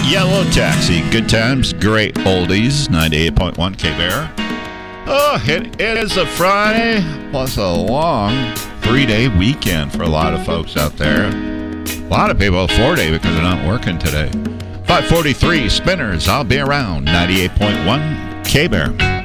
Yellow Taxi. Good times, great oldies. 98.1 K-Bear. Oh, it is a Friday, plus a long 3-day weekend for a lot of folks out there. A lot of people, a 4-day because they're not working today. 5:43 Spinners. I'll be around. 98.1 K-Bear.